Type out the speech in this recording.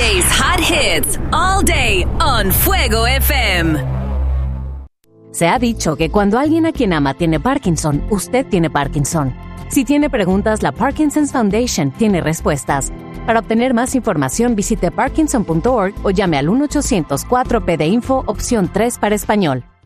Today's hot hits all day on Fuego FM. Se ha dicho que cuando alguien a quien ama tiene Parkinson, usted tiene Parkinson. Si tiene preguntas, la Parkinson's Foundation tiene respuestas. Para obtener más información, visite parkinson.org o llame al 1-800-4PD-INFO, opción 3 para español.